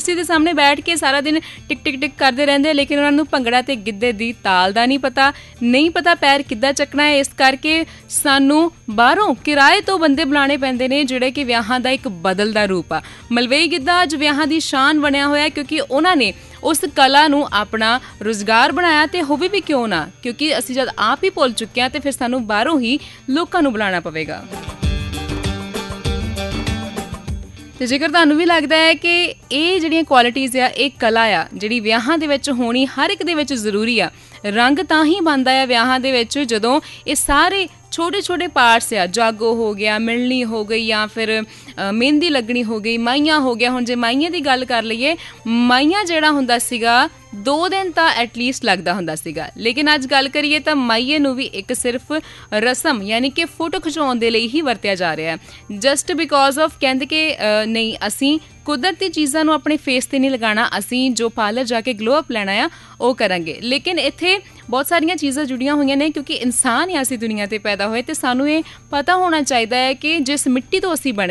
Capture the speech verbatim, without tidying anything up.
कुर्सी के सामने बैठ के सारा दिन टिक टिक टिक करते रहते, लेकिन उन्होंने भंगड़ा ते गिद्धे दी ताल दा नहीं पता, नहीं पता पैर किद्दां चकना है। इस करके सानू बाहरों किराए तो बंदे बुलाने पैंदे ने जिहड़े कि विआहां दा एक बदलदा रूप आ। मलवई गिद्धा अज विआहां दी शान बनया होया क्योंकि उन्होंने उस कला नू अपना रोजगार बनाया। ते होवे भी क्यों ना, क्योंकि असीं जद आप ही भुल चुके हैं तो फिर सानू बाहरों ही लोकां नू बुलाना पवेगा। तो जेकर तुहानू भी लगता है कि ये जिहड़ियां क्वालिटीज़ आ, ये कला आ जिहड़ी विआहां दे विच होनी हर एक दे विच जरूरी आ। रंग तां ही बनदा है विआहां दे विच जदों ये सारे छोटे छोटे पार्ट्स आ, जागो हो गया, मिलनी हो गई, या फिर मेहंदी लगनी हो गई, माइयां हो गया। हुण जे माइयां दी गल कर लईए, माइयां जिहड़ा हुंदा सीगा दो दिन तो एटलीस्ट लगता हुंदा सीगा, लेकिन अज गल करिए तो माइए नूं भी एक सिर्फ रस्म यानी कि फोटो खिचाउण दे लई ही वरतिया जा रहा है। जस्ट बिकॉज ऑफ कहते कि नहीं असीं कुदरती चीज़ां नूं अपने फेस ते नहीं लगाना, असीं जो पार्लर जाके ग्लो अप लैना आ वो करांगे। लेकिन इत्थे बहुत सारियां चीज़ां जुड़ियां हुई ने क्योंकि इंसान ही असीं दुनिया ते पैदा होए, तो सानूं ये पता होना चाहिए है कि जिस मिट्टी तो असीं बने